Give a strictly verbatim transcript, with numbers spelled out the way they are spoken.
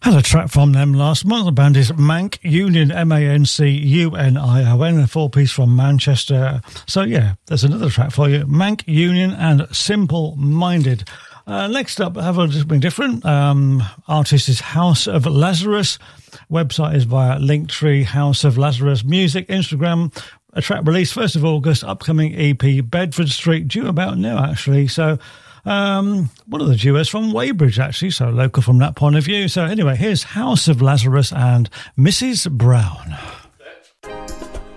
Had a track from them last month. The band is Manc Union, M A N C U N I O N, a four-piece from Manchester. So, yeah, there's another track for you. Manc Union and Simple Minded. Uh, next up, have a something different. Um, artist is House of Lazarus. Website is via Linktree, House of Lazarus. Music, Instagram. A track released first of August. Upcoming E P, Bedford Street, due about now, actually. So, Um, one of the duos from Weybridge, actually, so local from that point of view. So anyway, here's House of Lazarus and Missus Brown.